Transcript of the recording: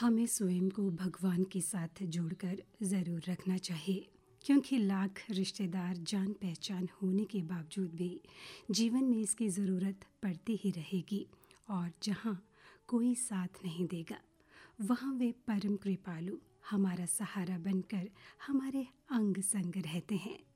हमें स्वयं को भगवान के साथ जोड़कर ज़रूर रखना चाहिए, क्योंकि लाख रिश्तेदार जान पहचान होने के बावजूद भी जीवन में इसकी ज़रूरत पड़ती ही रहेगी। और जहाँ कोई साथ नहीं देगा वहाँ वे परम कृपालु हमारा सहारा बनकर हमारे अंग संग रहते हैं।